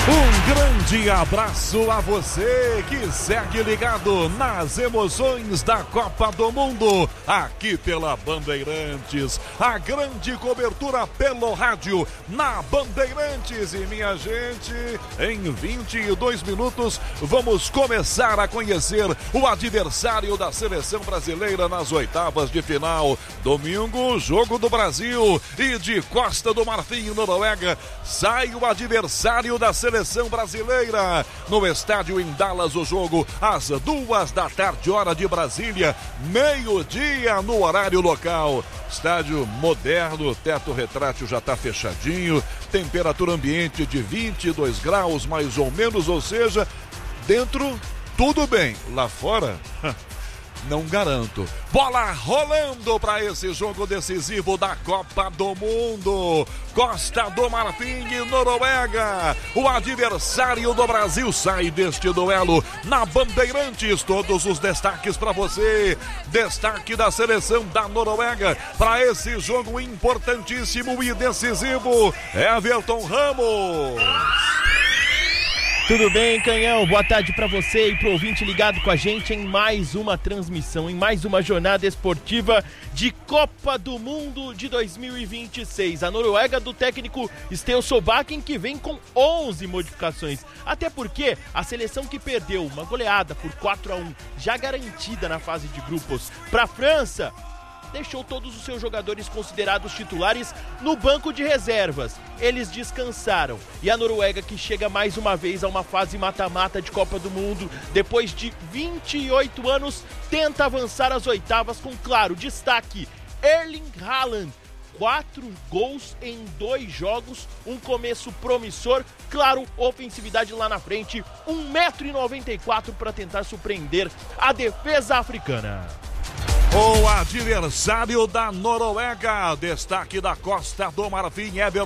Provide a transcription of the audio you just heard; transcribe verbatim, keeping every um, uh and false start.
Um grande abraço a você que segue ligado nas emoções da Copa do Mundo, aqui pela Bandeirantes. A grande cobertura pelo rádio na Bandeirantes. E minha gente, em vinte e dois minutos vamos começar a conhecer o adversário da seleção brasileira nas oitavas de final. Domingo, jogo do Brasil e de Costa do Marfim, Noruega. Sai o adversário da seleção Seleção brasileira no estádio em Dallas, o jogo às duas da tarde, hora de Brasília, meio-dia no horário local. Estádio moderno, teto retrátil já está fechadinho, temperatura ambiente de vinte e dois graus mais ou menos, ou seja, dentro tudo bem, lá fora não garanto. Bola rolando para esse jogo decisivo da Copa do Mundo. Costa do Marfim e Noruega. O adversário do Brasil sai deste duelo na Bandeirantes. Todos os destaques para você. Destaque da seleção da Noruega para esse jogo importantíssimo e decisivo. Everton Ramos. Tudo bem, Canhão? Boa tarde para você e pro ouvinte ligado com a gente em mais uma transmissão, em mais uma jornada esportiva de Copa do Mundo de dois mil e vinte e seis. A Noruega do técnico Sten Solbakken, que vem com onze modificações. Até porque a seleção que perdeu uma goleada por quatro a um, já garantida na fase de grupos, para a França, deixou todos os seus jogadores considerados titulares no banco de reservas. Eles descansaram. E a Noruega, que chega mais uma vez a uma fase mata-mata de Copa do Mundo, depois de vinte e oito anos, tenta avançar às oitavas com, claro, destaque: Erling Haaland. Quatro gols em dois jogos, um começo promissor, claro, ofensividade lá na frente, um metro e noventa e quatro para tentar surpreender a defesa africana. O adversário da Noruega, destaque da Costa do Marfim, Everton